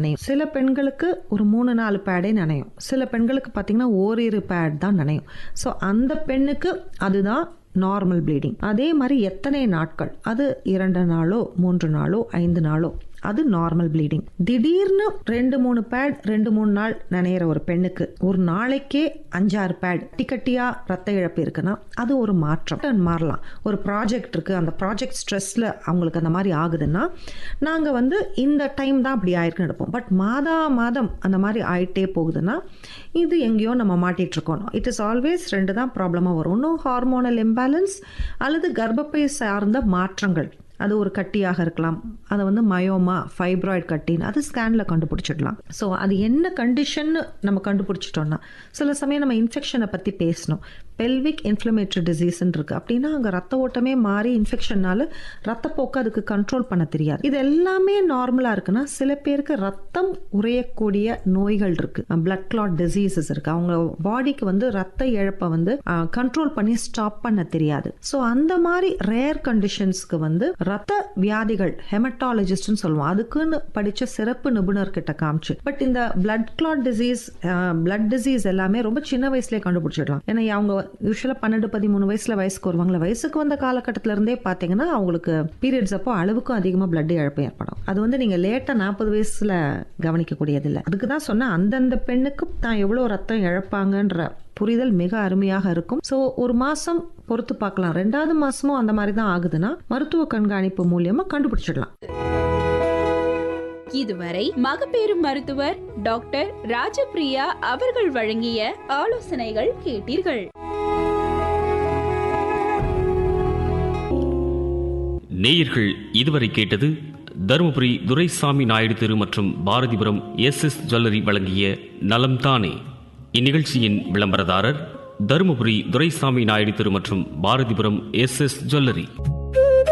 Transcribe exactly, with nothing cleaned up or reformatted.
நனையும். சில பெண்களுக்கு ஒரு மூணு நாலு பேடே நனையும். சில பெண்களுக்கு பார்த்தீங்கன்னா ஓரிரு பேட் தான் நனையும். ஸோ அந்த பெண்ணுக்கு அதுதான் நார்மல் ப்ளீடிங். அதே மாதிரி எத்தனை நாட்கள், அது இரண்டு நாளோ மூன்று நாளோ ஐந்து நாளோ, அது நார்மல் ப்ளீடிங். திடீர்னு ரெண்டு மூணு பேட் ரெண்டு மூணு நாள் நனையிற ஒரு பெண்ணுக்கு ஒரு நாளைக்கே அஞ்சாறு பேட் கட்டிக்கட்டியா ரத்த இழப்பு இருக்குன்னா அது ஒரு மாற்றம் மாறலாம். ஒரு ப்ராஜெக்ட் இருக்கு, அந்த ப்ராஜெக்ட் ஸ்ட்ரெஸ்ல அவங்களுக்கு அந்த மாதிரி ஆகுதுன்னா நாங்க வந்து இந்த டைம் தான் அப்படி ஆயிருக்குன்னு எடுப்போம். பட் மாதா மாதம் அந்த மாதிரி ஆயிட்டே போகுதுன்னா இது எங்கேயோ நம்ம மாட்டிட்டு இருக்கோம். இட் இஸ் ஆல்வேஸ் ரெண்டு தான் ப்ராப்ளமா வரும். ஒன்றும் ஹார்மோனல் இம்பேலன்ஸ் அல்லது கர்ப்பப்பை சார்ந்த மாற்றங்கள். அது ஒரு கட்டியாக இருக்கலாம், அதை வந்து மயோமா ஃபைப்ராய்டு கட்டின்னு அது ஸ்கேனில் கண்டுபிடிச்சிடலாம். ஸோ அது என்ன கண்டிஷன் நம்ம கண்டுபிடிச்சிட்டோம்னா, சில சமயம் நம்ம இன்ஃபெக்ஷனை பற்றி பேசணும். பெல்விக் இன்ஃப்ளமேட்டரி டிசீஸ்ன்னு இருக்குது. அப்படின்னா அங்கே ரத்த ஓட்டமே மாறி இன்ஃபெக்ஷன்னால ரத்தப்போக்கு அதுக்கு கண்ட்ரோல் பண்ண தெரியாது. இது எல்லாமே நார்மலாக இருக்குன்னா சில பேருக்கு ரத்தம் உறையக்கூடிய நோய்கள் இருக்குது, பிளட் கிளாட் டிசீசஸ் இருக்குது. அவங்க பாடிக்கு வந்து ரத்த இழப்பை வந்து கண்ட்ரோல் பண்ணி ஸ்டாப் பண்ண தெரியாது. ஸோ அந்த மாதிரி ரேர் கண்டிஷன்ஸ்க்கு வந்து ரத்த வியாதிகள் ஹெமட்டாலஜிஸ்ட்னு சொல்லுவோம், அதுக்குன்னு படித்த சிறப்பு நிபுணர்கிட்ட காமிச்சு. பட் இந்த blood clot disease, blood disease எல்லாமே ரொம்ப சின்ன வயசுலேயே கண்டுபிடிச்சிடலாம். ஏன்னா அவங்க யூஸ்வலா பன்னெண்டு பதிமூணு வயசுல வயசுக்கு வருவாங்களா, வயசுக்கு வந்த காலகட்டத்தில இருந்தே பாத்தீங்கன்னா அவங்களுக்கு பீரியட்ஸ் அப்போ அளவுக்கும் அதிகமா பிளட் இழப்பு ஏற்படும். அது வந்து நீங்க லேட்டா நாற்பது வயசுல கவனிக்க கூடியது இல்லை. அதுக்கு தான் சொன்ன அந்தந்த பெண்ணுக்கு தான் எவ்வளவு ரத்தம் இழப்பாங்கன்ற புரிதல் மிக அருமையாக இருக்கும். ஸோ ஒரு மாசம் பொறுத்து பார்க்கலாம். ரெண்டாவது மாசமும் அந்த மாதிரி தான் ஆகுதுன்னா மருத்துவ கண்காணிப்பு மூலியமா கண்டுபிடிச்சிடலாம். இதுவரை மகப்பேறு மருத்துவர் டாக்டர் ராஜபிரியா அவர்கள் வழங்கிய ஆலோசனைகள் கேட்டீர்கள். நேயர்கள் இதுவரை கேட்டது தருமபுரி துரைசாமி நாயுடு தெரு மற்றும் பாரதிபுரம் எஸ் எஸ் ஜுவல்லரி வழங்கிய நலம் தானே. இந்நிகழ்ச்சியின் விளம்பரதாரர் தருமபுரி துரைசாமி நாயுடு தெரு மற்றும் பாரதிபுரம் எஸ் எஸ் ஜுவல்லரி.